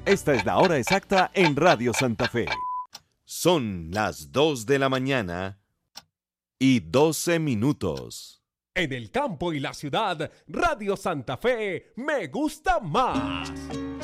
Esta es la hora exacta en Radio Santa Fe. Son las 2 de la mañana y 12 minutos. En el campo y la ciudad, Radio Santa Fe me gusta más.